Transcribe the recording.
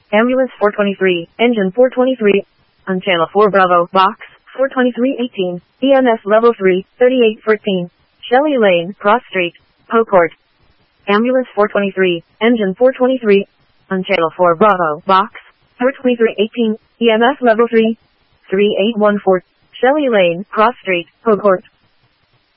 Ambulance 423, engine 423, on channel 4 Bravo, box 42318, EMS level 3, 3814, Shelley Lane, Cross Street, Pocourt. Ambulance 423, engine 423, on channel 4 Bravo, box 42318, EMS level 3, 3814, Shelley Lane, Cross Street, Pocourt.